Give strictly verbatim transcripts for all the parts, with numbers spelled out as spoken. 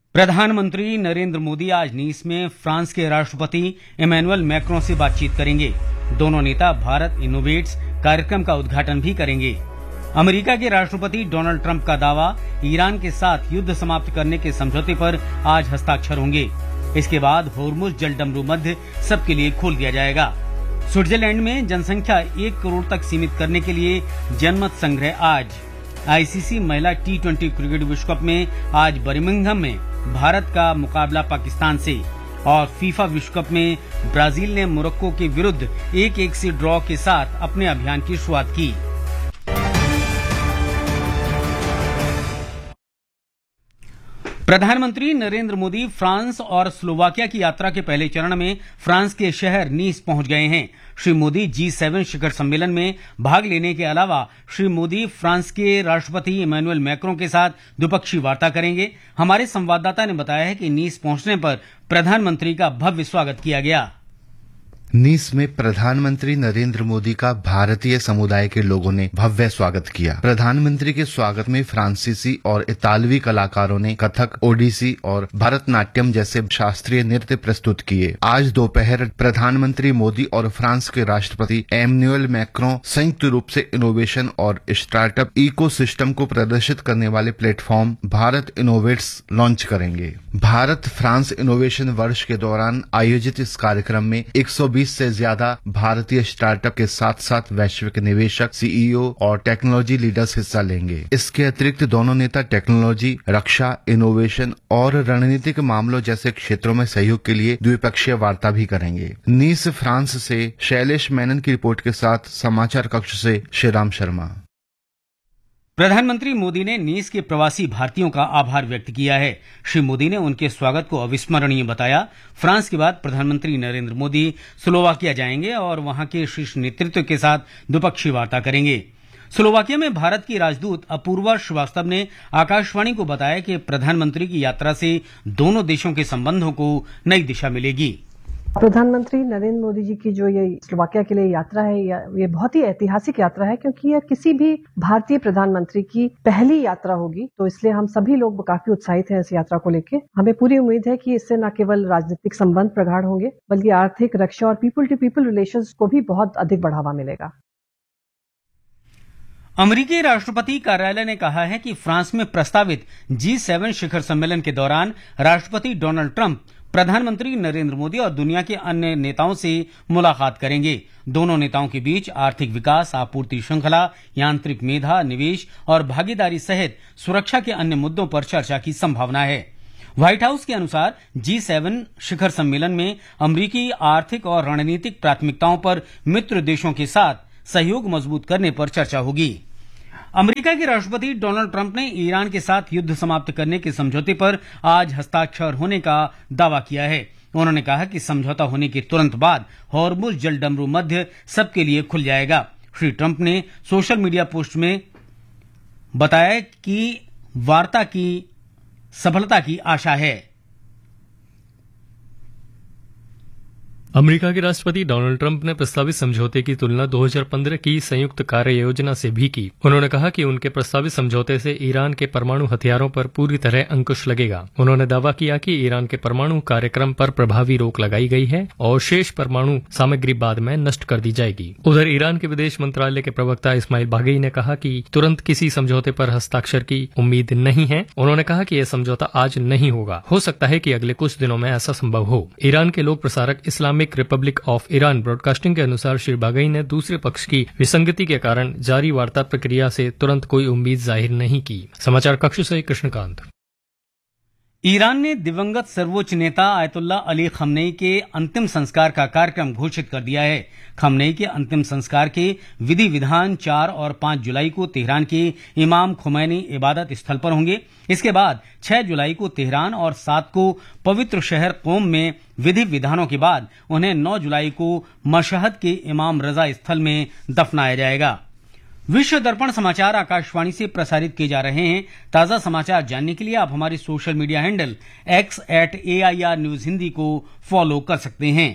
प्रधानमंत्री नरेंद्र मोदी आज नीस में फ्रांस के राष्ट्रपति इमैनुअल मैक्रों से बातचीत करेंगे। दोनों नेता भारत इनोवेट्स कार्यक्रम का उद्घाटन भी करेंगे। अमेरिका के राष्ट्रपति डोनाल्ड ट्रंप का दावा, ईरान के साथ युद्ध समाप्त करने के समझौते पर आज हस्ताक्षर होंगे। इसके बाद होर्मुज जलडमरू मध्य सबके लिए खोल दिया जाएगा। स्विट्जरलैंड में जनसंख्या एक करोड़ तक सीमित करने के लिए जनमत संग्रह आज। आईसीसी महिला टी ट्वेंटी क्रिकेट विश्व कप में आज बर्मिंघम में भारत का मुकाबला पाकिस्तान से, और फीफा विश्व कप में ब्राजील ने मोरक्को के विरुद्ध एक एक से ड्रॉ के साथ अपने अभियान की शुरुआत की। प्रधानमंत्री नरेंद्र मोदी फ्रांस और स्लोवाकिया की यात्रा के पहले चरण में फ्रांस के शहर नीस पहुंच गए हैं। श्री मोदी जी सेवन शिखर सम्मेलन में भाग लेने के अलावा श्री मोदी फ्रांस के राष्ट्रपति इमैनुअल मैक्रों के साथ द्विपक्षीय वार्ता करेंगे। हमारे संवाददाता ने बताया है कि नीस पहुंचने पर प्रधानमंत्री का भव्य स्वागत किया गया। नीस में प्रधानमंत्री नरेंद्र मोदी का भारतीय समुदाय के लोगों ने भव्य स्वागत किया। प्रधानमंत्री के स्वागत में फ्रांसीसी और इतालवी कलाकारों ने कथक, ओडिसी और भरतनाट्यम जैसे शास्त्रीय नृत्य प्रस्तुत किए। आज दोपहर प्रधानमंत्री मोदी और फ्रांस के राष्ट्रपति इमैनुअल मैक्रों संयुक्त रूप से इनोवेशन और स्टार्टअप इकोसिस्टम को प्रदर्शित करने वाले प्लेटफॉर्म भारत इनोवेट्स लॉन्च करेंगे। भारत फ्रांस इनोवेशन वर्ष के दौरान आयोजित इस कार्यक्रम में एक सौ बीस से ज्यादा भारतीय स्टार्टअप के साथ साथ वैश्विक निवेशक, सीईओ और टेक्नोलॉजी लीडर्स हिस्सा लेंगे। इसके अतिरिक्त दोनों नेता टेक्नोलॉजी, रक्षा, इनोवेशन और रणनीतिक मामलों जैसे क्षेत्रों में सहयोग के लिए द्विपक्षीय वार्ता भी करेंगे। नीस फ्रांस से शैलेश मेनन की रिपोर्ट के साथ समाचार कक्ष से श्रीराम शर्मा। प्रधानमंत्री मोदी ने नीस के प्रवासी भारतीयों का आभार व्यक्त किया है। श्री मोदी ने उनके स्वागत को अविस्मरणीय बताया। फ्रांस के बाद प्रधानमंत्री नरेंद्र मोदी स्लोवाकिया जाएंगे और वहां के शीर्ष नेतृत्व के साथ द्विपक्षीय वार्ता करेंगे। स्लोवाकिया में भारत की राजदूत अपूर्वा श्रीवास्तव ने आकाशवाणी को बताया कि प्रधानमंत्री की यात्रा से दोनों देशों के संबंधों को नई दिशा मिलेगी। प्रधानमंत्री नरेंद्र मोदी जी की जो ये स्लोवाकिया के लिए यात्रा है, ये बहुत ही ऐतिहासिक यात्रा है, क्योंकि यह किसी भी भारतीय प्रधानमंत्री की पहली यात्रा होगी। तो इसलिए हम सभी लोग काफी उत्साहित हैं इस यात्रा को लेकर। हमें पूरी उम्मीद है कि इससे न केवल राजनीतिक संबंध प्रगाढ़ होंगे, बल्कि आर्थिक, रक्षा और पीपल टू पीपल रिलेशंस को भी बहुत अधिक बढ़ावा मिलेगा। अमेरिकी राष्ट्रपति कार्यालय ने कहा है कि फ्रांस में प्रस्तावित जी सेवन शिखर सम्मेलन के दौरान राष्ट्रपति डोनाल्ड ट्रंप प्रधानमंत्री नरेंद्र मोदी और दुनिया के अन्य नेताओं से मुलाकात करेंगे। दोनों नेताओं के बीच आर्थिक विकास, आपूर्ति श्रृंखला, यांत्रिक मेधा, निवेश और भागीदारी सहित सुरक्षा के अन्य मुद्दों पर चर्चा की संभावना है। व्हाइट हाउस के अनुसार जी सेवन शिखर सम्मेलन में अमेरिकी आर्थिक और रणनीतिक प्राथमिकताओं पर मित्र देशों के साथ सहयोग मजबूत करने पर चर्चा होगी। अमेरिका के राष्ट्रपति डोनाल्ड ट्रंप ने ईरान के साथ युद्ध समाप्त करने के समझौते पर आज हस्ताक्षर होने का दावा किया है। उन्होंने कहा कि समझौता होने के तुरंत बाद होर्मुज जलडमरू मध्य सबके लिए खुल जाएगा। श्री ट्रंप ने सोशल मीडिया पोस्ट में बताया कि वार्ता की सफलता की आशा है। अमेरिका के राष्ट्रपति डोनाल्ड ट्रंप ने प्रस्तावित समझौते की तुलना दो हज़ार पंद्रह की संयुक्त कार्य योजना से भी की। उन्होंने कहा कि उनके प्रस्तावित समझौते से ईरान के परमाणु हथियारों पर पूरी तरह अंकुश लगेगा। उन्होंने दावा किया कि ईरान के परमाणु कार्यक्रम पर प्रभावी रोक लगाई गई है और शेष परमाणु सामग्री बाद में नष्ट कर दी जाएगी। उधर ईरान के विदेश मंत्रालय के प्रवक्ता इस्माइल बाघई ने कहा कि तुरंत किसी समझौते पर हस्ताक्षर की उम्मीद नहीं है। उन्होंने कहा कि यह समझौता आज नहीं होगा, हो सकता है कि अगले कुछ दिनों में ऐसा संभव हो। ईरान के लोक प्रसारक Islamic Republic of Iran broadcasting के अनुसार श्री बाघई ने दूसरे पक्ष की विसंगति के कारण जारी वार्ता प्रक्रिया से तुरंत कोई उम्मीद जाहिर नहीं की। समाचार कक्ष से कृष्णकांत। ईरान ने दिवंगत सर्वोच्च नेता आयतुल्ला अली खमनेई के अंतिम संस्कार का कार्यक्रम घोषित कर दिया है। खमनेई के अंतिम संस्कार के विधि विधान चार और पांच जुलाई को तेहरान के इमाम खुमैनी इबादत स्थल पर होंगे। इसके बाद छह जुलाई को तेहरान और सात को पवित्र शहर कोम में विधि विधानों के बाद उन्हें नौ जुलाई को मशहद के इमाम रजा स्थल में दफनाया जाएगा। विश्व दर्पण समाचार आकाशवाणी से प्रसारित किए जा रहे हैं। ताजा समाचार जानने के लिए आप हमारे social media handle x eight A I R news Hindi को फॉलो कर सकते हैं।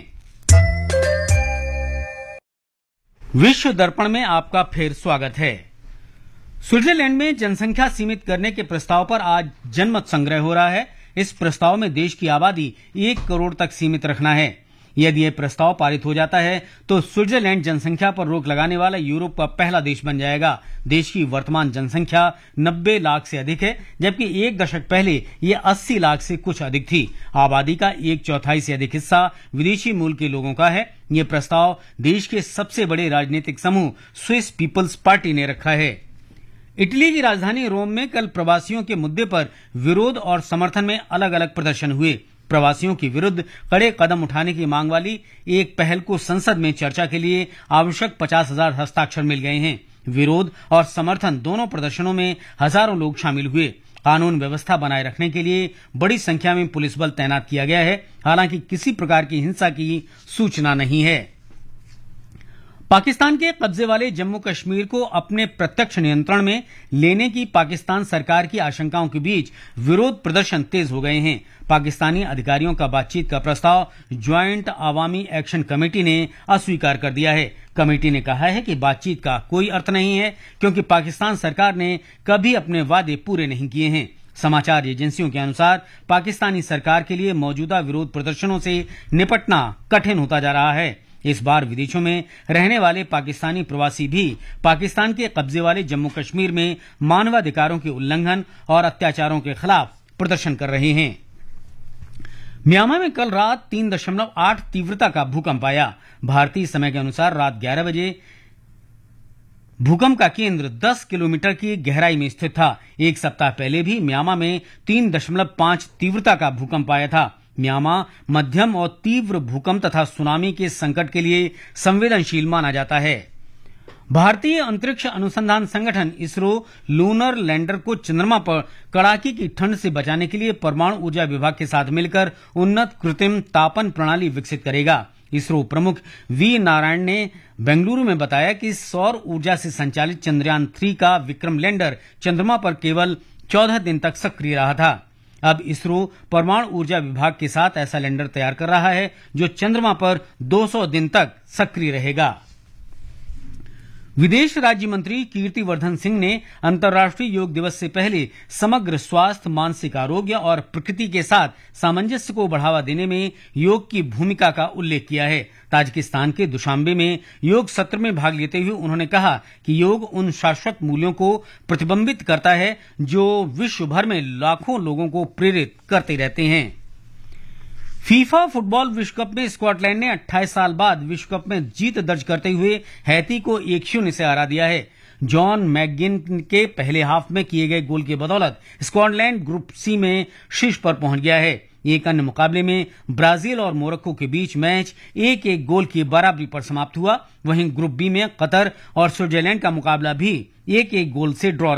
विश्व दर्पण में आपका फिर स्वागत है। स्विट्जरलैंड में जनसंख्या सीमित करने के प्रस्ताव पर आज जनमत संग्रह हो रहा है। इस प्रस्ताव में देश की आबादी एक करोड़ तक सीमित रखना है। यदि यह प्रस्ताव पारित हो जाता है तो स्विट्जरलैंड जनसंख्या पर रोक लगाने वाला यूरोप का पहला देश बन जाएगा। देश की वर्तमान जनसंख्या नब्बे लाख से अधिक है, जबकि एक दशक पहले ये अस्सी लाख से कुछ अधिक थी। आबादी का एक चौथाई से अधिक हिस्सा विदेशी मूल के लोगों का है। ये प्रस्ताव देश के सबसे बड़े राजनीतिक समूह स्विस पीपल्स पार्टी ने रखा है। इटली की राजधानी रोम में कल प्रवासियों के मुद्दे पर विरोध और समर्थन में अलग अलग प्रदर्शन हुए। प्रवासियों के विरुद्ध कड़े कदम उठाने की मांग वाली एक पहल को संसद में चर्चा के लिए आवश्यक पचास हजार हस्ताक्षर मिल गए हैं। विरोध और समर्थन दोनों प्रदर्शनों में हजारों लोग शामिल हुए। कानून व्यवस्था बनाए रखने के लिए बड़ी संख्या में पुलिस बल तैनात किया गया है। हालांकि किसी प्रकार की हिंसा की सूचना नहीं है। पाकिस्तान के कब्जे वाले जम्मू कश्मीर को अपने प्रत्यक्ष नियंत्रण में लेने की पाकिस्तान सरकार की आशंकाओं के बीच विरोध प्रदर्शन तेज हो गए हैं। पाकिस्तानी अधिकारियों का बातचीत का प्रस्ताव ज्वाइंट अवामी एक्शन कमेटी ने अस्वीकार कर दिया है। कमेटी ने कहा है कि बातचीत का कोई अर्थ नहीं है, क्योंकि पाकिस्तान सरकार ने कभी अपने वादे पूरे नहीं किए हैं। समाचार एजेंसियों के अनुसार पाकिस्तानी सरकार के लिए मौजूदा विरोध प्रदर्शनों से निपटना कठिन होता जा रहा है। इस बार विदेशों में रहने वाले पाकिस्तानी प्रवासी भी पाकिस्तान के कब्जे वाले जम्मू कश्मीर में मानवाधिकारों के उल्लंघन और अत्याचारों के खिलाफ प्रदर्शन कर रहे हैं। म्यांमार में कल रात तीन दशमलव आठ तीव्रता का भूकंप आया। भारतीय समय के अनुसार रात ग्यारह बजे भूकंप का केंद्र दस किलोमीटर की गहराई में स्थित था। एक सप्ताह पहले भी म्यांमार में तीन दशमलव पांच तीव्रता का भूकंप आया था। म्यांमार मध्यम और तीव्र भूकंप तथा सुनामी के संकट के लिए संवेदनशील माना जाता है। भारतीय अंतरिक्ष अनुसंधान संगठन इसरो लूनर लैंडर को चंद्रमा पर कड़ाके की ठंड से बचाने के लिए परमाणु ऊर्जा विभाग के साथ मिलकर उन्नत कृत्रिम तापन प्रणाली विकसित करेगा। इसरो प्रमुख वी नारायण ने बेंगलुरु में बताया कि सौर ऊर्जा से संचालित चंद्रयान थ्री का विक्रम लैंडर चंद्रमा पर केवल चौदह दिन तक सक्रिय रहा था। अब इसरो परमाणु ऊर्जा विभाग के साथ ऐसा लैंडर तैयार कर रहा है जो चंद्रमा पर दो सौ दिन तक सक्रिय रहेगा। विदेश राज्य मंत्री कीर्तिवर्धन सिंह ने अंतर्राष्ट्रीय योग दिवस से पहले समग्र स्वास्थ्य, मानसिक आरोग्य और प्रकृति के साथ सामंजस्य को बढ़ावा देने में योग की भूमिका का उल्लेख किया है। ताजिकिस्तान के दुशांबे में योग सत्र में भाग लेते हुए उन्होंने कहा कि योग उन शाश्वत मूल्यों को प्रतिबिंबित करता है जो विश्व भर में लाखों लोगों को प्रेरित करते रहते हैं। फीफा फुटबॉल विश्व कप में स्कॉटलैंड ने अट्ठाईस साल बाद विश्व कप में जीत दर्ज करते हुए हैती को एक शून्य से हरा दिया है। जॉन मैकगिन के पहले हाफ में किए गए गोल की बदौलत स्कॉटलैंड ग्रुप सी में शीर्ष पर पहुंच गया है। एक अन्य मुकाबले में ब्राजील और मोरक्को के बीच मैच एक एक गोल की बराबरी पर समाप्त हुआ। वहीं ग्रुप बी में कतर और स्विट्जरलैंड का मुकाबला भी एक एक गोल से ड्रॉ